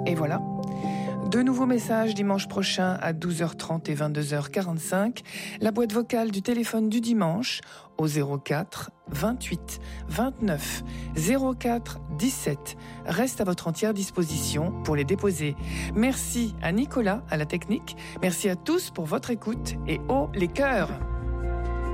Et voilà. De nouveaux messages dimanche prochain à 12h30 et 22h45. La boîte vocale du téléphone du dimanche au 04 28 29 04 17 reste à votre entière disposition pour les déposer. Merci à Nicolas à la technique. Merci à tous pour votre écoute et haut les cœurs.